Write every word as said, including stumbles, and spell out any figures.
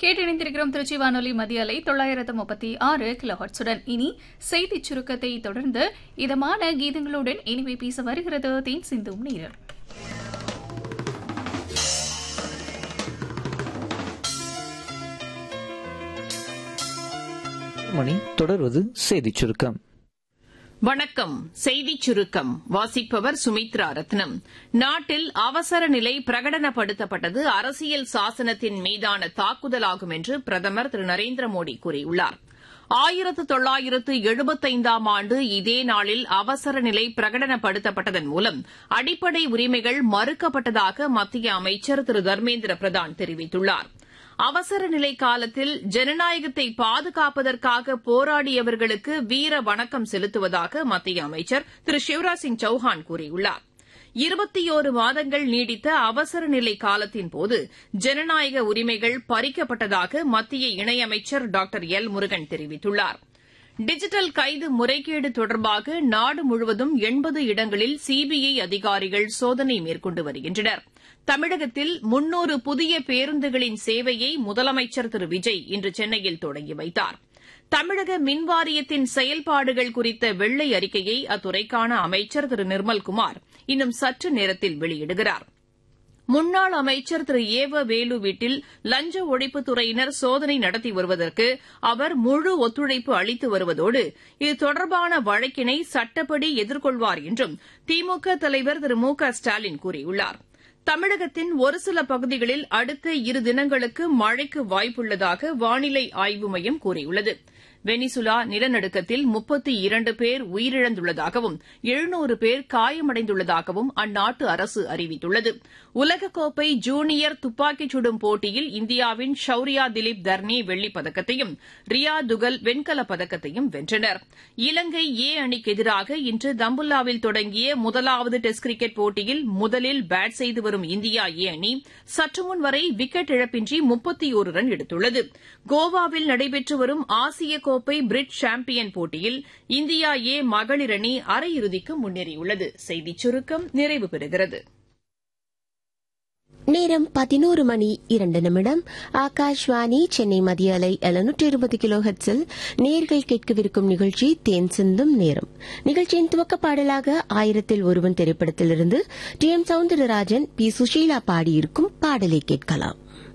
கேட்டிணைந்திருக்கிறோம் திருச்சி வானொலி மதிய அலை தொள்ளாயிரத்து முப்பத்தி ஆறு கிலோஹெர்ட்ஸுடன். இனி செய்திச் சுருக்கத்தை தொடர்ந்து இதமான கீதங்களுடன் இனிமை பேச வருகிறது தேன் சிந்தும் நீரர். மணி தொடர்வது செய்திச் சுருக்கம். வணக்கம். செய்திச் சுருக்கம் வாசிப்பவர் சுமித்ரா ரத்னம். நாட்டில் அவசர நிலை பிரகடனப்படுத்தப்பட்டது அரசியல் சாசனத்தின் மீதான தாக்குதலாகும் என்று பிரதமர் திரு நரேந்திர மோடி கூறியுள்ளார். ஆயிரத்து தொள்ளாயிரத்து எழுபத்தைந்தாம் ஆண்டு இதே நாளில் அவசர நிலை பிரகடனப்படுத்தப்பட்டதன் மூலம் அடிப்படை உரிமைகள் மறுக்கப்பட்டதாக மத்திய அமைச்சர் திரு தர்மேந்திர பிரதான் தெரிவித்துள்ளார். அவசர நிலை காலத்தில் ஜனநாயகத்தை பாதுகாப்பதற்காக போராடியவர்களுக்கு வீர வணக்கம் செலுத்துவதாக மத்திய அமைச்சர் திரு சிவராஜ் சிங் சௌஹான் கூறியுள்ளார். இருபத்தியோரு மாதங்கள் நீடித்த அவசர நிலை காலத்தின்போது ஜனநாயக உரிமைகள் பறிக்கப்பட்டதாக மத்திய இணையமைச்சர் டாக்டர் எல் முருகன் தெரிவித்துள்ளார். டிஜிட்டல் கைது முறைகேடு தொடர்பாக நாடு முழுவதும் எண்பது இடங்களில் சிபிஐ அதிகாரிகள் சோதனை மேற்கொண்டு வருகின்றனர். தமிழகத்தில் முன்னூறு புதிய பேருந்துகளின் சேவையை முதலமைச்சர் திரு விஜய் இன்று சென்னையில் தொடங்கி வைத்தார். தமிழக மின்வாரியத்தின் செயல்பாடுகள் குறித்த வெள்ளை அறிக்கையை அத்துறைக்கான அமைச்சர் திரு நிர்மல்குமார் இன்னும் சற்று நேரத்தில் வெளியிடுகிறார். முன்னாள் அமைச்சர் திரு ஏவ வேலு வீட்டில் லஞ்ச ஒழிப்புத்துறையினர் சோதனை நடத்தி வருவதற்கு அவர் முழு ஒத்துழைப்பு அளித்து வருவதோடு இது தொடர்பான வழக்கினை சட்டப்படி எதிர்கொள்வார் என்றும் திமுக தலைவர் திரு மு க ஸ்டாலின் கூறியுள்ளார். தமிழகத்தின் ஒரு சில பகுதிகளில் அடுத்த இரு தினங்களுக்கு மழைக்கு வாய்ப்புள்ளதாக வானிலை ஆய்வு மையம் கூறியுள்ளது. வெனிசுலா நிலநடுக்கத்தில் முப்பத்தி இரண்டு பேர் உயிரிழந்துள்ளதாகவும் எழுநூறு பேர் காயமடைந்துள்ளதாகவும் அந்நாட்டு அரசு அறிவித்துள்ளது. உலகக்கோப்பை ஜூனியர் துப்பாக்கிச் சுடும் போட்டியில் இந்தியாவின் ஷௌரியா திலீப் தர்னே வெள்ளிப் பதக்கத்தையும் ரியா துகல் வெண்கலப் பதக்கத்தையும் வென்றனர். இலங்கை ஏ அணிக்கு எதிராக இன்று தம்புல்லாவில் தொடங்கிய முதலாவது டெஸ்ட் கிரிக்கெட் போட்டியில் முதலில் பேட் செய்து வரும் இந்தியா ஏ அணி சற்றுமுன் வரை விக்கெட் இழப்பின்றி முப்பத்தி ஒரு ரன் எடுத்துள்ளது. கோவாவில் நடைபெற்று வரும் ஆசிய கோப்பை பிரிட்ஜ் சாம்பியன் போட்டியில் இந்தியா ஏ மகளிர் அணி அரையிறுதிக்கு முன்னேறியுள்ளது. செய்திச் சுருக்கம் நிறைவு பெறுகிறது. நேரம் பதினோரு மணி இரண்டு நிமிடம். ஆகாஷ்வாணி சென்னை மதிய அலை எழுநூற்றி இருபது கிலோ ஹெர்ட்ஸில் நேர்கள் கேட்கவிருக்கும் நிகழ்ச்சி தேன் சிந்தும் நேரம். நிகழ்ச்சியின் துவக்க பாடலாக ஆயிரத்தில் ஒருவன் திரைப்படத்திலிருந்து D M Soundararajan B Sushila பாடியிருக்கும் பாடலை கேட்கலாம்.